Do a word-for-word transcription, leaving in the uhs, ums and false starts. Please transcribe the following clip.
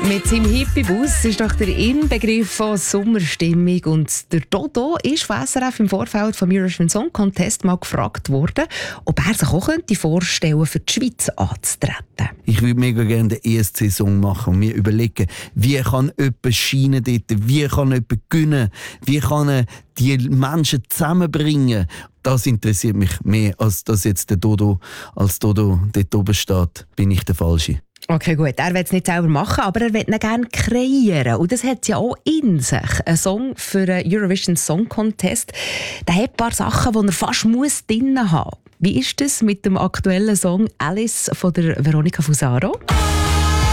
Mit seinem Hippie-Bus ist doch der Inbegriff von Sommerstimmung. Und der Dodo ist von S R F im Vorfeld vom Eurovision Song Contest mal gefragt worden, ob er sich auch könnte vorstellen, für die Schweiz anzutreten. Ich würde mega gerne den E S C-Song machen und mir überlegen, wie kann jemand scheinen dort, wie kann jemand gewinnen, wie kann er die Menschen zusammenbringen. Das interessiert mich mehr, als dass jetzt der Dodo als Dodo dort oben steht. Bin ich der Falsche. Okay, gut. Er will es nicht selber machen, aber er will ihn gerne kreieren. Und das hat ja auch in sich. Ein Song für den Eurovision Song Contest. Der hat ein paar Sachen, die er fast muss drin haben muss. Wie ist das mit dem aktuellen Song «Alice» von der Veronica Fusaro?